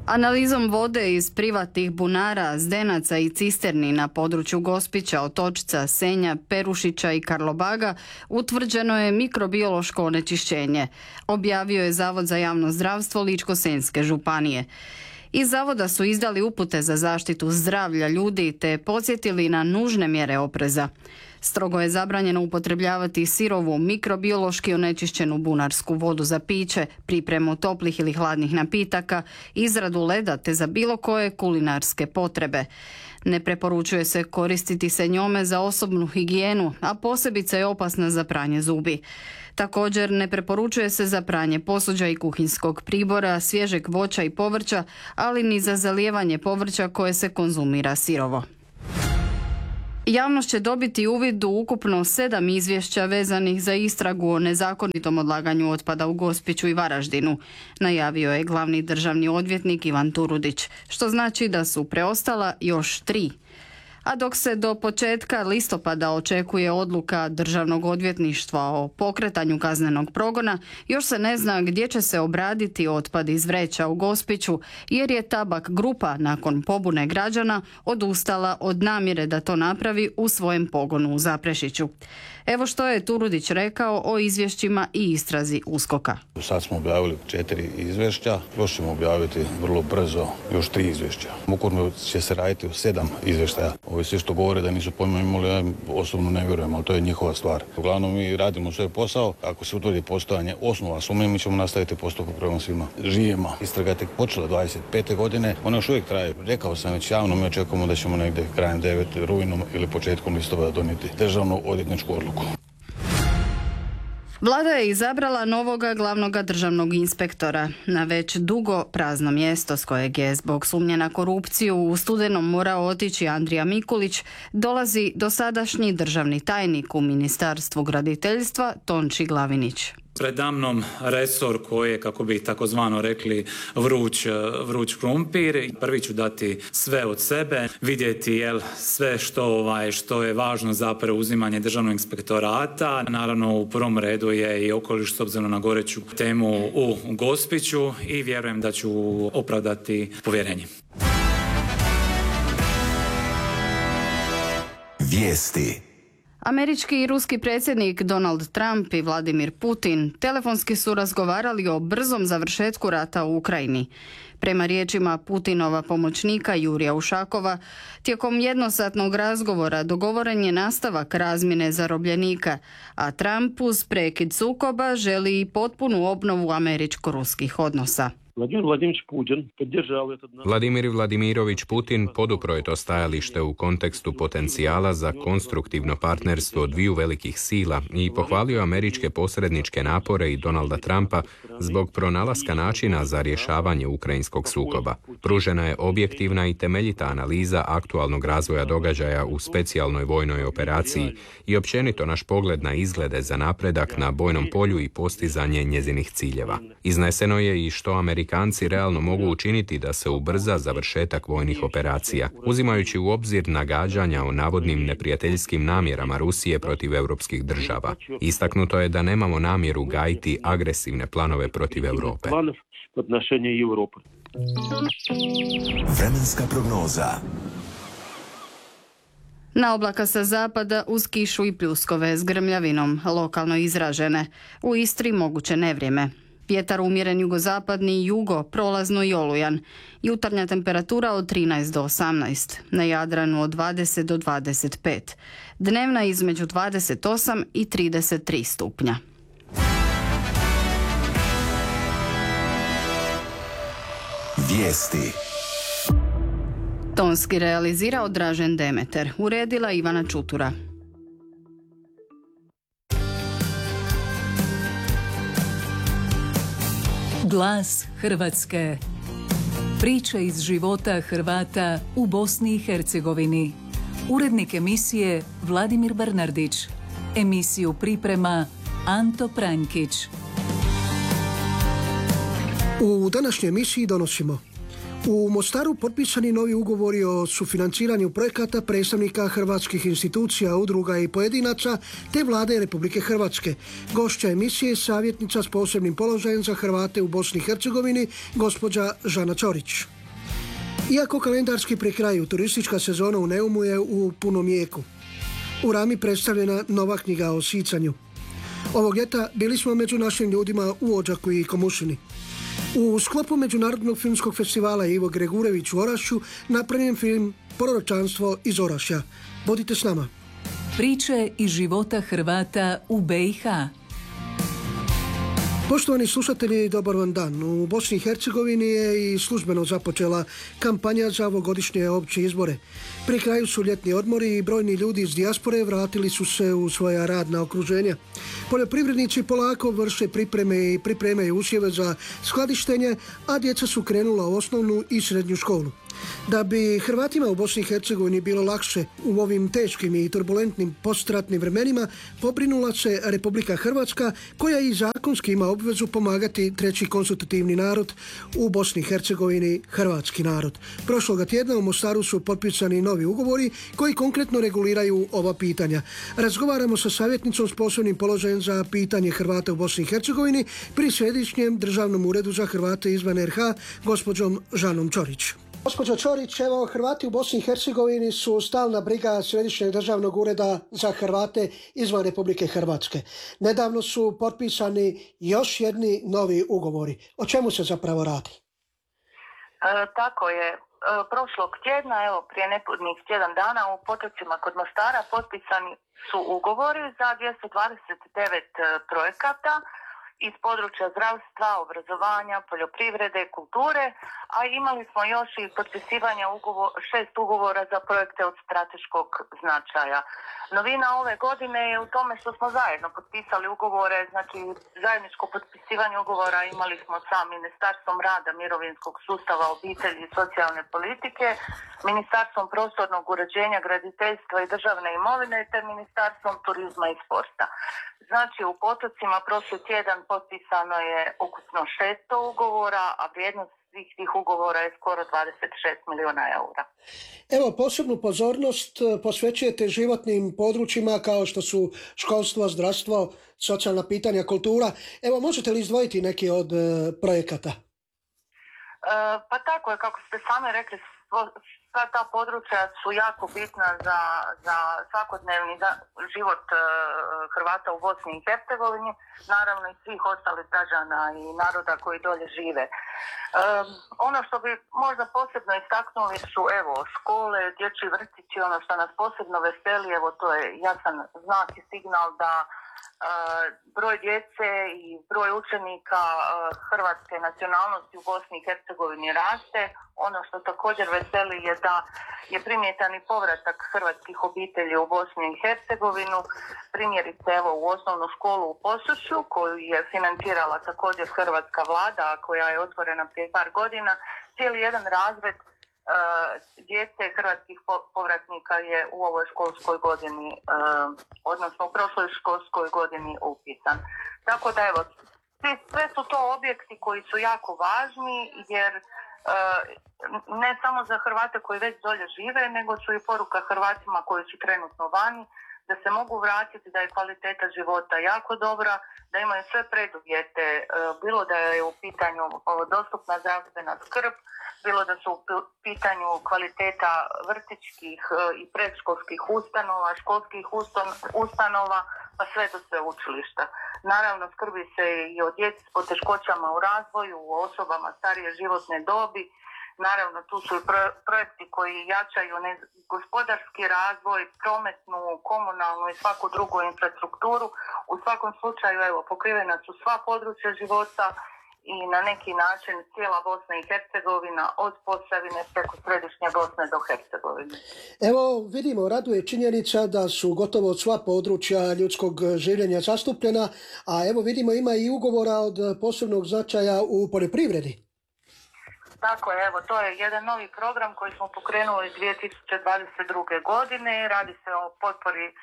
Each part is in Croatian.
Analizom vode iz privatnih bunara, zdenaca i cisterni na području Gospića, Otočca, Senja, Perušića i Karlobaga utvrđeno je mikrobiološko onečišćenje, objavio je Zavod za javno zdravstvo Ličko-senjske županije. Iz zavoda su izdali upute za zaštitu zdravlja ljudi te podsjetili na nužne mjere opreza. Strogo je zabranjeno upotrebljavati sirovu, mikrobiološki onečišćenu bunarsku vodu za piće, pripremu toplih ili hladnih napitaka, izradu leda te za bilo koje kulinarske potrebe. Ne preporučuje se koristiti se njome za osobnu higijenu, a posebice je opasna za pranje zubi. Također ne preporučuje se za pranje posuđa i kuhinskog pribora, svježeg voća i povrća, ali ni za zalijevanje povrća koje se konzumira sirovo. Javnost će dobiti uvid u ukupno 7 izvješća vezanih za istragu o nezakonitom odlaganju otpada u Gospiću i Varaždinu, najavio je glavni državni odvjetnik Ivan Turudić, što znači da su preostala još 3. A dok se do početka listopada očekuje odluka Državnog odvjetništva o pokretanju kaznenog progona, još se ne zna gdje će se obraditi otpad iz vreća u Gospiću, jer je Tabak grupa nakon pobune građana odustala od namjere da to napravi u svojem pogonu u Zaprešiću. Evo što je Turudić rekao o izvješćima i istrazi USKOK-a. Sad smo objavili 4 izvješća, još ćemo objaviti vrlo brzo još 3 izvješća. Ukupno će se raditi o 7 izvještaja. Ovi svi što govore da nisu pojma imali, ja osobno ne vjerujem, ali to je njihova stvar. Uglavnom mi radimo svoj posao, ako se utvrdi postojanje osnova sumnje, mi ćemo nastaviti postupak prema svima živima. Istraga je tek počela 25. godine, ona još uvijek traje. Rekao sam već javno, mi očekujemo da ćemo negdje krajem 9. rujnom ili početkom listopada donijeti državnu odvjetničku odluku. Vlada je izabrala novoga glavnoga državnog inspektora na već dugo prazno mjesto s kojeg je zbog sumnje na korupciju u studenom morao otići Andrija Mikulić, dolazi dosadašnji državni tajnik u Ministarstvu graditeljstva Tonči Glavinić. Predamnom resor koji je, kako bi takozvano rekli, vruć krumpir. Prvi ću dati sve od sebe, vidjeti sve što je važno za preuzimanje državnog inspektorata. Naravno, u prvom redu je i okoliš s obzirom na goreću temu u Gospiću i vjerujem da ću opravdati povjerenje. Vijesti. Američki i ruski predsjednik Donald Trump i Vladimir Putin telefonski su razgovarali o brzom završetku rata u Ukrajini. Prema riječima Putinova pomoćnika Jurija Ušakova, tijekom jednosatnog razgovora dogovoren je nastavak razmjene zarobljenika, a Trump uz prekid sukoba želi i potpunu obnovu američko-ruskih odnosa. Vladimir Vladimirović Putin podupro je to stajalište u kontekstu potencijala za konstruktivno partnerstvo dviju velikih sila i pohvalio američke posredničke napore i Donalda Trumpa zbog pronalaska načina za rješavanje ukrajinskog sukoba. Pružena je objektivna i temeljita analiza aktualnog razvoja događaja u specijalnoj vojnoj operaciji i općenito naš pogled na izglede za napredak na bojnom polju i postizanje njezinih ciljeva. Izneseno je i što Amerikanci realno mogu učiniti da se ubrza završetak vojnih operacija, uzimajući u obzir nagađanja o navodnim neprijateljskim namjerama Rusije protiv europskih država. Istaknuto je da nemamo namjeru gajiti agresivne planove protiv Europe. Vremenska prognoza. Na oblaka sa zapada uz kišu i pljuskove s grmljavinom, lokalno izražene. U Istri moguće nevrijeme. Vjetar umjeren jugozapadni i jugo, prolazno i olujan. Jutarnja temperatura od 13 do 18. Na Jadranu od 20 do 25. Dnevna između 28 i 33 stupnja. Vijesti. Tonski realizirao Dražen Demeter, uredila Ivana Čutura. Glas Hrvatske. Priče iz života Hrvata u Bosni i Hercegovini. Urednik emisije Vladimir Bernardić. Emisiju priprema Anto Pranjkić. U današnjoj emisiji donosimo: U Mostaru potpisani novi ugovori o sufinanciranju projekata predstavnika hrvatskih institucija, udruga i pojedinaca te vlade Republike Hrvatske. Gošća emisije savjetnica s posebnim položajem za Hrvate u Bosni i Hercegovini, gospođa Žana Ćorić. Iako kalendarski pri kraju, turistička sezona u Neumu je u punom jeku. U Rami predstavljena nova knjiga o sicanju. Ovog ljeta bili smo među našim ljudima u Odžaku i Komušini. U sklopu Međunarodnog filmskog festivala Ivo Gregurević u Orašju napravljen film Proročanstvo iz Orašja. Budite s nama. Priče iz života Hrvata u BiH. Poštovani slušatelji, dobar vam dan. U Bosni i Hercegovini je i službeno započela kampanja za ovogodišnje opće izbore. Pri kraju su ljetni odmori i brojni ljudi iz dijaspore vratili su se u svoja radna okruženja. Poljoprivrednici polako vrše pripreme i pripremaju usjeve za skladištenje, a djeca su krenula u osnovnu i srednju školu. Da bi Hrvatima u Bosni i Hercegovini bilo lakše u ovim teškim i turbulentnim postratnim vremenima, pobrinula se Republika Hrvatska, koja i zakonski ima obvezu pomagati treći konstitutivni narod u Bosni i Hercegovini, hrvatski narod. Prošloga tjedna u Mostaru su potpisani novi ugovori koji konkretno reguliraju ova pitanja. Razgovaramo sa savjetnicom s posebnim položajem za pitanje Hrvata u Bosni i Hercegovini pri Središnjem državnom uredu za Hrvate izvan RH, gospođom Žanom Ćorić. Gospođo Ćorić, evo, Hrvati u Bosni i Hercegovini su stalna briga Središnjeg državnog ureda za Hrvate izvan Republike Hrvatske. Nedavno su potpisani još jedni novi ugovori. O čemu se zapravo radi? Tako je. Prošlog tjedna, evo prije nepunih tjedan dana, u Potocima kod Mostara potpisani su ugovori za 229 projekata iz područja zdravstva, obrazovanja, poljoprivrede, kulture, a imali smo još i potpisivanje 6 ugovora za projekte od strateškog značaja. Novina ove godine je u tome što smo zajedno potpisali ugovore, znači zajedničko potpisivanje ugovora imali smo sa Ministarstvom rada, mirovinskog sustava, obitelji i socijalne politike, Ministarstvom prostornog uređenja, graditeljstva i državne imovine te Ministarstvom turizma i sporta. Znači u Potocima prošli tjedan potpisano je ukupno 600 ugovora, a vrijednost svih tih ugovora je skoro 26 milijuna eura. Evo, posebnu pozornost posvećujete životnim područjima kao što su školstvo, zdravstvo, socijalna pitanja, kultura. Evo, možete li izdvojiti neki od projekata? Pa tako je, kako ste sami rekli, sva ta područja su jako bitna za svakodnevni život Hrvata u Bosni i Hercegovini, naravno i svih ostalih građana i naroda koji dolje žive. Ono što bi možda posebno istaknuli su evo škole, dječji vrtići, ono što nas posebno veseli, evo to je jasan znak i signal da broj djece i broj učenika hrvatske nacionalnosti u Bosni i Hercegovini raste. Ono što također veseli je da je primjetan i povratak hrvatskih obitelji u Bosnu i Hercegovinu. Primjerice evo u osnovnu školu u Posušju koju je financirala također hrvatska vlada, koja je otvorena prije par godina. Cijeli jedan razred djece hrvatskih povratnika je u ovoj školskoj godini, odnosno u prošloj školskoj godini upisan. Tako da evo, sve su to objekti koji su jako važni jer ne samo za Hrvate koji već dolje žive, nego su i poruka Hrvatima koji su trenutno vani, da se mogu vratiti, da je kvaliteta života jako dobra, da imaju sve preduvjete, bilo da je u pitanju dostupna zdravstvena skrb, bilo da su u pitanju kvaliteta vrtićkih i predškolskih ustanova, školskih ustanova, pa sve do sveučilišta. Naravno, skrbi se i o djeci s poteškoćama u razvoju, o osobama starije životne dobi. Naravno, tu su i projekti koji jačaju gospodarski razvoj, prometnu, komunalnu i svaku drugu infrastrukturu. U svakom slučaju, evo, pokrivena su sva područja života i na neki način cijela Bosna i Hercegovina od Posavine preko središnje Bosne do Hercegovine. Evo, vidimo, raduje činjenica da su gotovo sva područja ljudskog življenja zastupljena, a evo vidimo ima i ugovora od posebnog značaja u poljoprivredi. Tako je, evo, to je jedan novi program koji smo pokrenuli 2022. godine. Radi se o potpori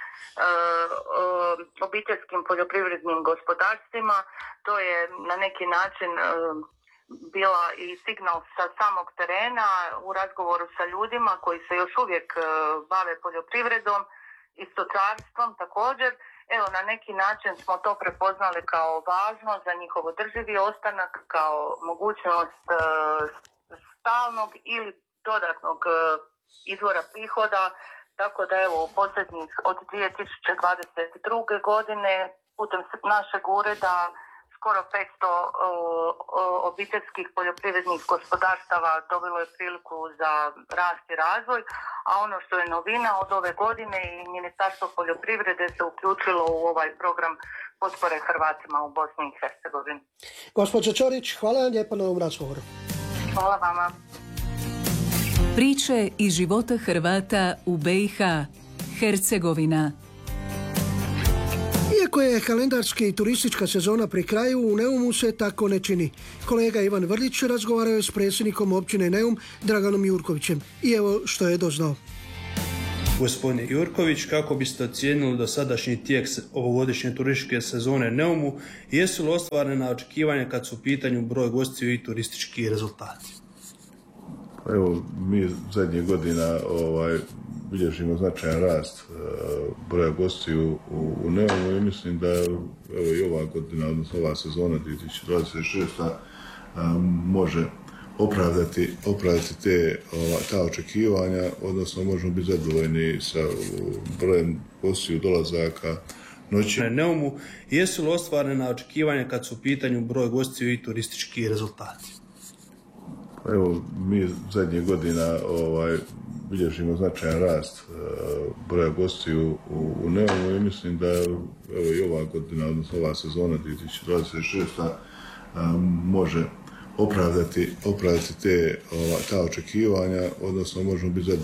obiteljskim poljoprivrednim gospodarstvima. To je na neki način bila i signal sa samog terena u razgovoru sa ljudima koji se još uvijek bave poljoprivredom i stočarstvom također. Evo, na neki način smo to prepoznali kao važno za njihov održivi ostanak, kao mogućnost stalnog ili dodatnog izvora prihoda. Tako da evo, u posljednjih od 2022. godine putem našeg ureda skoro 500 obiteljskih poljoprivrednih gospodarstava dobilo je priliku za rast i razvoj, a ono što je novina od ove godine i Ministarstvo poljoprivrede se uključilo u ovaj program potpore Hrvatima u Bosni i Hercegovini. Gospođo Ćorić, hvala vam lijepo na ovom razgovoru. Hvala vama. Priče iz života Hrvata u BiH, Hercegovina. Iako je kalendarski i turistička sezona pri kraju, u Neumu se tako ne čini. Kolega Ivan Vrlić razgovarao je s predsjednikom općine Neum, Draganom Jurkovićem. I evo što je doznao. Gospodine Jurković, kako biste ocijenili dosadašnji tijek ovogodišnje turističke sezone Neumu i jesu li ostvarena očekivanja kad su u pitanju broj gostiju i turistički rezultati? Evo, mi zadnjih godina bilježimo značajan rast broja gostiju u Neumu i mislim da evo i ova godina, odnosno ova sezona 2026. može opravdati ta očekivanja, odnosno možemo biti zadovoljni sa brojem gostiju, dolazaka, noći. Neumu, jesu li ostvarena očekivanja kad su u pitanju broj gostiju i turistički rezultati? Evo, mi zadnjih godina bilježimo značajan rast broja gostiju u Neumu i mislim da evo i ova godina, odnosno ova sezona 2026. može opravdati ta očekivanja, odnosno možemo biti zadovoljni